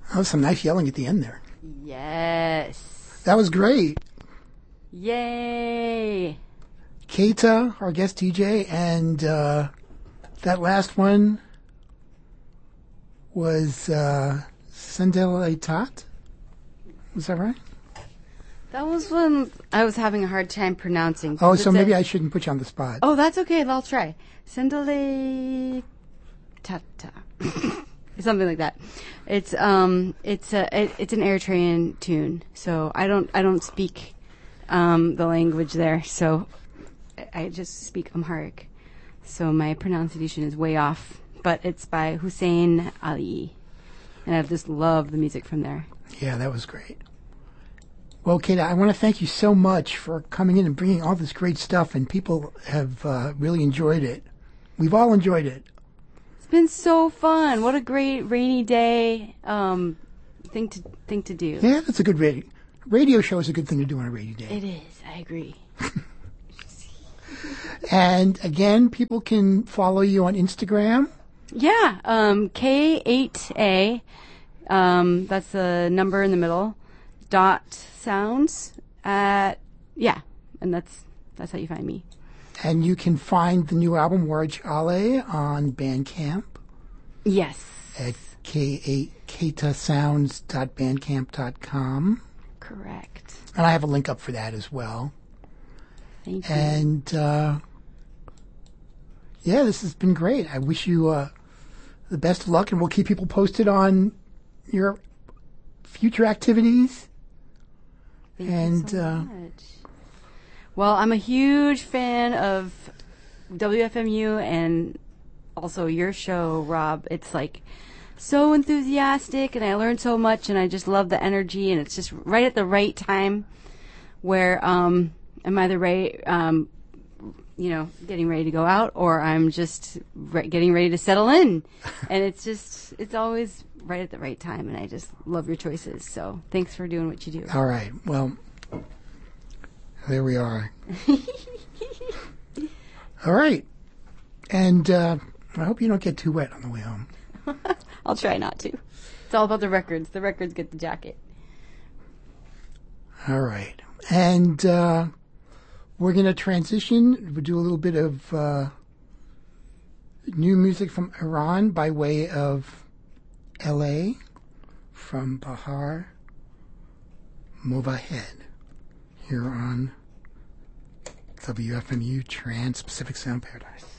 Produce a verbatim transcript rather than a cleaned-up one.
That was some nice yelling at the end there. Yes. That was great. Yay. Keita, our guest D J, and uh, that last one was uh, Sendelaitat. Was that right? That was one I was having a hard time pronouncing. Oh, so maybe a, I shouldn't put you on the spot. Oh, that's okay. I'll try. Sendelaitat. Something like that. It's um, it's a it, it's an Eritrean tune. So I don't I don't speak um, the language there. So I, I just speak Amharic. So my pronunciation is way off. But it's by Hussein Ali, and I just love the music from there. Yeah, that was great. Well, Keita, I want to thank you so much for coming in and bringing all this great stuff, and people have uh, really enjoyed it. We've all enjoyed it. It's been so fun. What a great rainy day um, thing to thing to do. Yeah, that's a good radio. Radio show is a good thing to do on a rainy day. It is. I agree. And again, people can follow you on Instagram. Yeah, um, K eight A. Um, that's the number in the middle. Dot sounds at yeah, and that's that's how you find me. And you can find the new album Warj Ale on Bandcamp. Yes. At k eight keita sounds dot bandcamp dot com. Correct. And I have a link up for that as well. Thank you. And uh, yeah, this has been great. I wish you uh, the best of luck, and we'll keep people posted on your future activities. Thank and you so uh, much. Well, I'm a huge fan of W F M U and also your show, Rob. It's like so enthusiastic, and I learned so much, and I just love the energy, and it's just right at the right time where um, I'm either right, um, you know, getting ready to go out, or I'm just re- getting ready to settle in, and it's just it's always right at the right time, and I just love your choices. So thanks for doing what you do. All right. Well, there we are. All right. And uh, I hope you don't get too wet on the way home. I'll try not to. It's all about the records. The records get the jacket. All right. And uh, we're going to transition. We'll do a little bit of uh, new music from Iran by way of L A from Bahar Movahed here on W F M U Trans Pacific Sound Paradise.